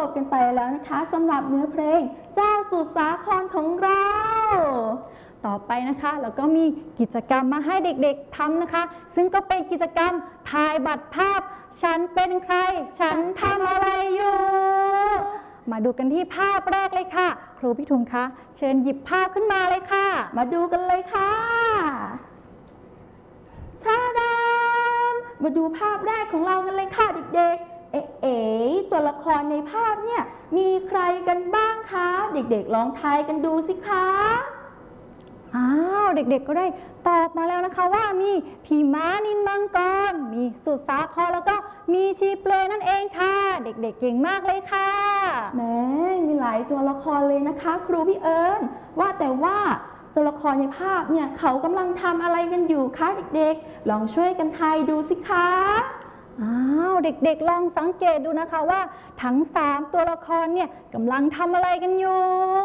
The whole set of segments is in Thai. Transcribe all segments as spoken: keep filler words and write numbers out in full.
บกันไปแล้วนะคะสำหรับเนื้อเพลงเจ้าสุดสาครของเราต่อไปนะคะแล้วก็มีกิจกรรมมาให้เด็กๆทำนะคะซึ่งก็เป็นกิจกรรมถ่ายบัตรภาพฉันเป็นใครฉันทำอะไรอยู่มาดูกันที่ภาพแรกเลยค่ะครูพี่ทุงคะเชิญหยิบภาพขึ้นมาเลยค่ะมาดูกันเลยค่ะชาดามมาดูภาพแรกของเรากันเลยค่ะเด็กๆเอ๊ะเอ๋ตัวละครในภาพเนี่ยมีใครกันบ้างคะเด็กๆลองทายกันดูสิคะอ้าวเด็กๆก็ได้ตอบมาแล้วนะคะว่ามีผีม้านินมังกรมีสุดสาครแล้วก็มีชีเปลือยนั่นเองค่ะเด็กๆเก่งมากเลยค่ะแม้มีหลายตัวละครเลยนะคะครูพี่เอิญว่าแต่ว่าตัวละครในภาพเนี่ยเขากำลังทำอะไรกันอยู่คะเด็กๆลองช่วยกันทายดูสิคะอ้าวเด็กๆลองสังเกตดูนะคะว่าทั้งสามตัวละครเนี่ยกำลังทำอะไรกันอยู่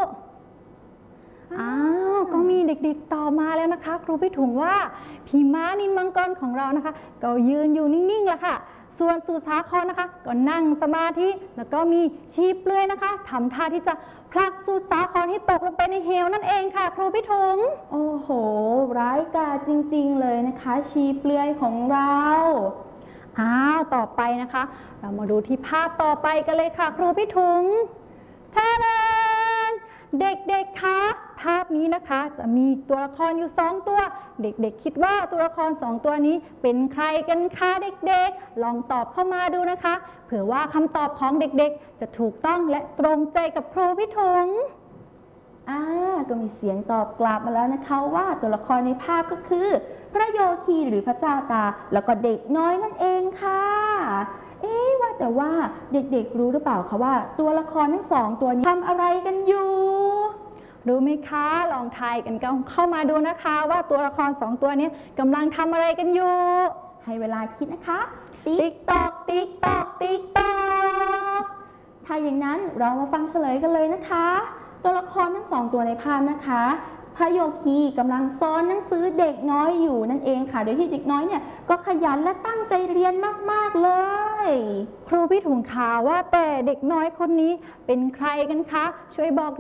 อ้าวก็มีเด็กๆตอบมาแล้วนะคะครูพี่ถุงว่าผีม้านินมังกรของเรานะคะก็ยืนอยู่นิ่งๆแหละค่ะส่วนสุสาครนะคะก็นั่งสมาธิแล้วก็มีชีเปลือยนะคะทำท่าที่จะผลักสุสาครให้ตกลงไปในเหวนั่นเองค่ะครูพี่ถุงโอ้โหร้ายกาจจริงๆเลยนะคะชีเปลือยของเราอ้าวต่อไปนะคะเรามาดูที่ภาพต่อไปกันเลยค่ะครูพี่ถุงท่าเเด็กๆคะภาพนี้นะคะจะมีตัวละครอยู่สองตัวเด็กๆคิดว่าตัวละครสองตัวนี้เป็นใครกันคะเด็กๆลองตอบเข้ามาดูนะคะเผื่อว่าคำตอบของเด็กๆจะถูกต้องและตรงใจกับครูพี่ถุงอ่าก็มีเสียงตอบกลับมาแล้วนะคะว่าตัวละครในภาพก็คือพระโยคีหรือพระเจ้าตาแล้วก็เด็กน้อยนั่นเองค่ะเอ๊ะว่าแต่ว่าเด็กๆรู้หรือเปล่าคะว่าตัวละครทั้งสองตัวนี้ทำอะไรกันอยู่รู้ไหมคะลองทายกันเข้ามาดูนะคะว่าตัวละครสองตัวนี้กำลังทำอะไรกันอยู่ให้เวลาคิดนะคะติ๊กตอกติ๊กตอกติ๊กตอกถ้าอย่างนั้นเรามาฟังเฉลยกันเลยนะคะตัวละครทั้งสองตัวในภาพนะคะพระโยคีกำลังซ้อนหนังสือเด็กน้อยอยู่นั่นเองค่ะโดยที่เด็กน้อยเนี่ยก็ขยันและตั้งใจเรียนมากๆเลยครูพี่ถุงข่าวว่าแต่เด็กน้อยคนนี้เป็นใครกันคะช่วยบอก